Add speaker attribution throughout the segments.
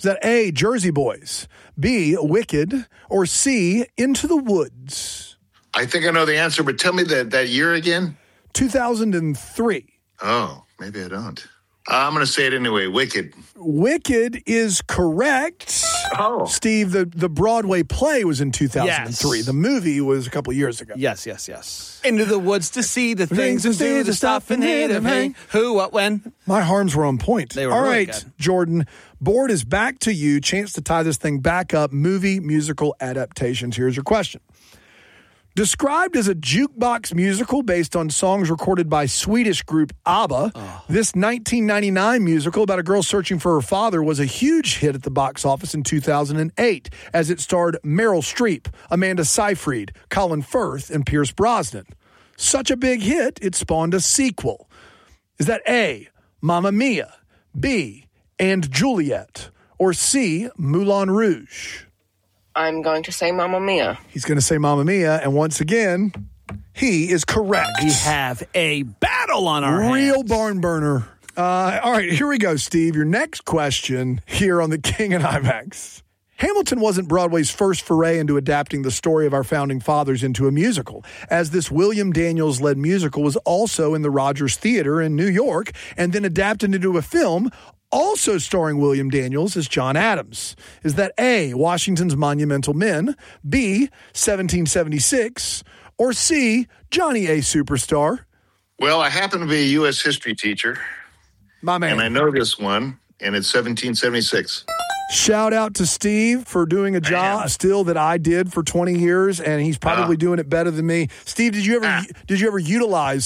Speaker 1: Is that A, Jersey Boys, B, Wicked, or C, Into the Woods?
Speaker 2: I think I know the answer, but tell me that year again.
Speaker 1: 2003.
Speaker 2: Oh, maybe I don't. I'm going to say it anyway. Wicked.
Speaker 1: Wicked is correct.
Speaker 2: Oh.
Speaker 1: Steve, the Broadway play was in 2003.
Speaker 3: Yes.
Speaker 1: The movie was a couple years ago.
Speaker 3: Yes. Into the woods to see the things and do the stuff and hit them. Hang. Who, what, when?
Speaker 1: My harms were on point.
Speaker 3: They were
Speaker 1: All
Speaker 3: really
Speaker 1: right,
Speaker 3: good.
Speaker 1: Jordan, board is back to you. Chance to tie this thing back up. Movie musical adaptations. Here's your question. Described as a jukebox musical based on songs recorded by Swedish group ABBA, this 1999 musical about a girl searching for her father was a huge hit at the box office in 2008 as it starred Meryl Streep, Amanda Seyfried, Colin Firth, and Pierce Brosnan. Such a big hit, it spawned a sequel. Is that A, Mamma Mia, B, And Juliet, or C, Moulin Rouge?
Speaker 4: I'm going to say Mamma Mia.
Speaker 1: He's going to say Mamma Mia, and once again, he is correct.
Speaker 3: We have a battle on our
Speaker 1: Real
Speaker 3: hands.
Speaker 1: barn burner. All right, here we go, Steve. Your next question here on The King and IMAX. Hamilton wasn't Broadway's first foray into adapting the story of our founding fathers into a musical, as this William Daniels-led musical was also in the Rogers Theater in New York and then adapted into a film also starring William Daniels as John Adams. Is that A, Washington's Monumental Men, B, 1776, or C, Johnny A. Superstar?
Speaker 2: Well, I happen to be a U.S. history teacher,
Speaker 1: My man.
Speaker 2: and I know this one, and it's 1776.
Speaker 1: Shout out to Steve for doing a job still that I did for 20 years, and he's probably doing it better than me. Steve, did you ever utilize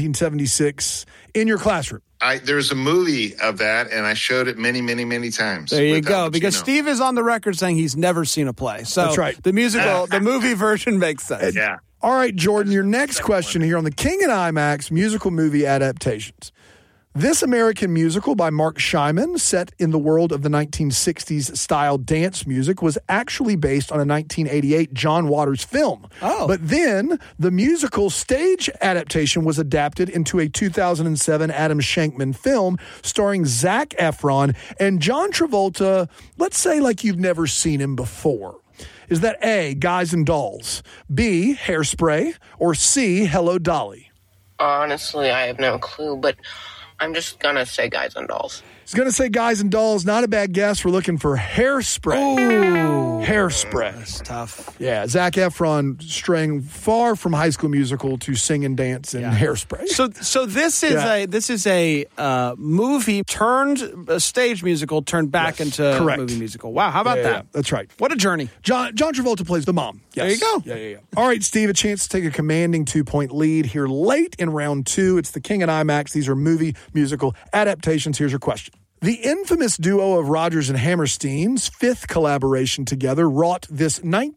Speaker 1: 1776 in your classroom?
Speaker 2: There's a movie of that, and I showed it many, many, many times.
Speaker 3: There you
Speaker 2: with
Speaker 3: go.
Speaker 2: Al Pacino.
Speaker 3: Because Steve is on the record saying he's never seen a play. So
Speaker 1: That's right.
Speaker 3: The musical, the movie version makes sense.
Speaker 2: Yeah.
Speaker 1: All right, Jordan, your next question here on the King and IMAX musical movie adaptations. This American musical by Mark Shyman, set in the world of the 1960s style dance music, was actually based on a 1988 John Waters film.
Speaker 3: Oh.
Speaker 1: But then the musical stage adaptation was adapted into a 2007 Adam Shankman film starring Zac Efron and John Travolta, let's say like you've never seen him before. Is that A, Guys and Dolls, B, Hairspray, or C, Hello, Dolly?
Speaker 4: Honestly, I have no clue, but I'm just going to say Guys and Dolls.
Speaker 1: He's going to say Guys and Dolls. Not a bad guess. We're looking for Hairspray.
Speaker 3: Ooh.
Speaker 1: Hairspray.
Speaker 3: That's tough.
Speaker 1: Yeah, Zac Efron straying far from High School Musical to sing and dance in Hairspray.
Speaker 3: So this is a movie turned a stage musical turned back into a movie musical. Wow, how about that?
Speaker 1: Yeah, that's right.
Speaker 3: What a journey.
Speaker 1: John Travolta plays the mom. Yes.
Speaker 3: There you go.
Speaker 1: Yeah. All right, Steve, a chance to take a commanding 2-point lead here late in round 2. It's the King and IMAX. These are movie musical adaptations. Here's your question. The infamous duo of Rodgers and Hammerstein's fifth collaboration together wrought this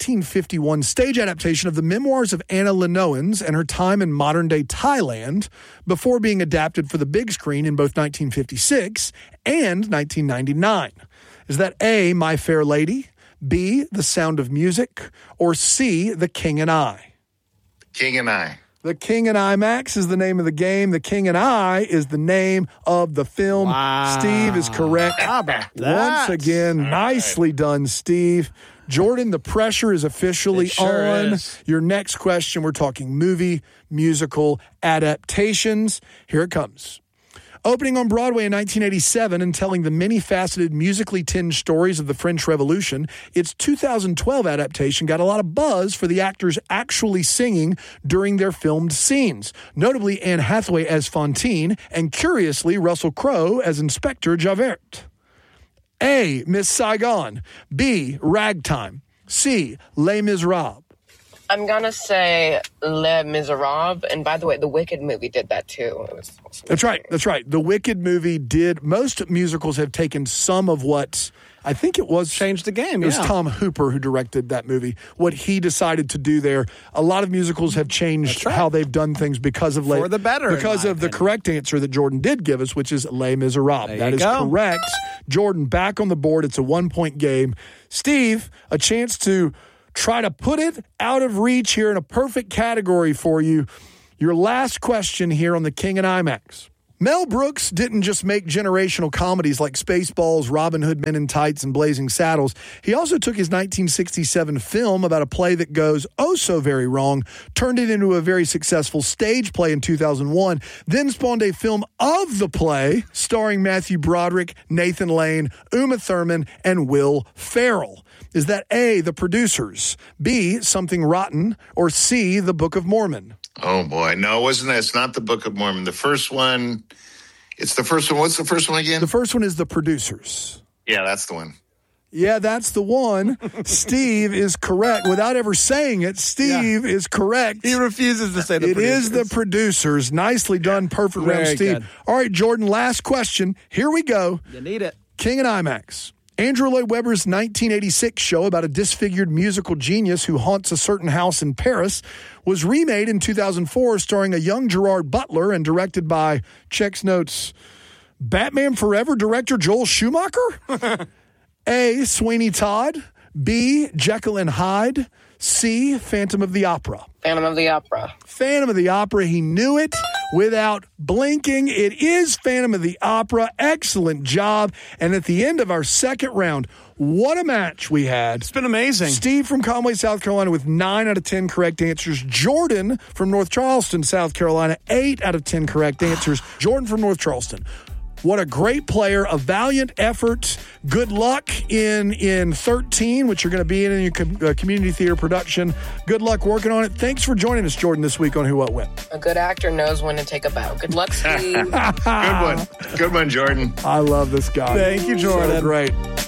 Speaker 1: 1951 stage adaptation of the memoirs of Anna Lenoens and her time in modern-day Thailand before being adapted for the big screen in both 1956 and 1999. Is that A, My Fair Lady, B, The Sound of Music, or C, The King and I?
Speaker 2: King and I.
Speaker 1: The King and IMAX is the name of the game. The King and I is the name of the film.
Speaker 3: Wow.
Speaker 1: Steve is correct.
Speaker 3: How about that?
Speaker 1: Once again, nicely done, Steve. Jordan, the pressure is officially
Speaker 3: It sure
Speaker 1: on.
Speaker 3: is.
Speaker 1: Your next question, we're talking movie, musical adaptations. Here it comes. Opening on Broadway in 1987 and telling the many-faceted, musically tinged stories of the French Revolution, its 2012 adaptation got a lot of buzz for the actors actually singing during their filmed scenes, notably Anne Hathaway as Fantine and, curiously, Russell Crowe as Inspector Javert. A, Miss Saigon. B, Ragtime. C, Les Miserables.
Speaker 4: I'm going to say Les Miserables. And by the way, the Wicked movie did that too. It was awesome.
Speaker 1: That's right. The Wicked movie did. Most musicals have taken some of what I think it was.
Speaker 3: Changed the game,
Speaker 1: It was Tom Hooper who directed that movie. What he decided to do there. A lot of musicals have changed how they've done things because of
Speaker 3: For the better,
Speaker 1: because
Speaker 3: in my
Speaker 1: of the
Speaker 3: opinion.
Speaker 1: correct answer that Jordan did give us, which is Les Miserables.
Speaker 3: There
Speaker 1: That
Speaker 3: you
Speaker 1: is
Speaker 3: go.
Speaker 1: correct. Jordan back on the board. It's a 1-point game. Steve, a chance to try to put it out of reach here in a perfect category for you. Your last question here on the King and IMAX. Mel Brooks didn't just make generational comedies like Spaceballs, Robin Hood Men in Tights, and Blazing Saddles. He also took his 1967 film about a play that goes oh so very wrong, turned it into a very successful stage play in 2001, then spawned a film of the play starring Matthew Broderick, Nathan Lane, Uma Thurman, and Will Ferrell. Is that A, The Producers, B, Something Rotten, or C, The Book of Mormon?
Speaker 2: Oh, boy. No, wasn't that? It's not the Book of Mormon. The first one, it's the first one. What's the first one again?
Speaker 1: The first one is The Producers.
Speaker 2: Yeah, that's the one.
Speaker 1: Yeah, that's the one. Steve is correct. Without ever saying it, Steve is correct.
Speaker 3: He refuses to say the Producers.
Speaker 1: It is The Producers. Nicely done. Perfect round, Steve.
Speaker 3: Good.
Speaker 1: All right, Jordan, last question. Here we go.
Speaker 3: You need it.
Speaker 1: King and IMAX. Andrew Lloyd Webber's 1986 show about a disfigured musical genius who haunts a certain house in Paris was remade in 2004, starring a young Gerard Butler and directed by, checks notes, Batman Forever director Joel Schumacher? A, Sweeney Todd. B, Jekyll and Hyde. C, Phantom of the Opera.
Speaker 4: Phantom of the Opera.
Speaker 1: Phantom of the Opera. He knew it without blinking. It is Phantom of the Opera. Excellent job. And at the end of our second round, what a match we had.
Speaker 3: It's been amazing.
Speaker 1: Steve from Conway, South Carolina with 9 out of 10 correct answers. Jordan from North Charleston, South Carolina, 8 out of 10 correct answers. Jordan from North Charleston. What a great player, a valiant effort. Good luck in 13, which you're going to be in your community theater production. Good luck working on it. Thanks for joining us, Jordan, this week on Who What When.
Speaker 4: A good actor knows when to take a bow. Good luck, Steve.
Speaker 2: Good one. Good one, Jordan.
Speaker 1: I love this guy.
Speaker 3: Thank you, Jordan.
Speaker 1: So great.